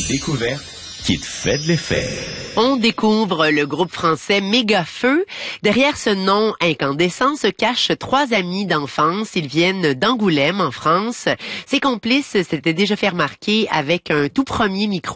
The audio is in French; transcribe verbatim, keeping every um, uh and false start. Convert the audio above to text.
découverte qui te fait de l'effet. On découvre le groupe français Mégafeu. Derrière ce nom incandescent se cachent trois amis d'enfance. Ils viennent d'Angoulême, en France. Ses complices s'étaient déjà fait remarquer avec un tout premier micro